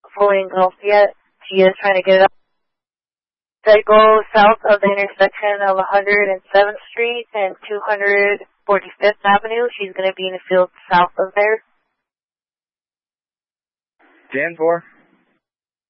fully engulfed yet. She is trying to get it up. They go south of the intersection of 107th Street and 245th Avenue. She's going to be in the field south of there. Jan 4.